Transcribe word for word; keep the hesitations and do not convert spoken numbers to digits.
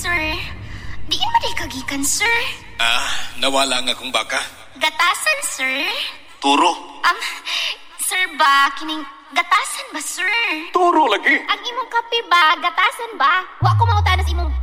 sir. Diin man kagikan, sir. Ah, nawala nga kong baka. Gatasan, sir. Turo. Um, sir ba, kining gatasan ba, sir? Turo lagi. Ang imong kape ba, gatasan ba? Wa ko mautanas imong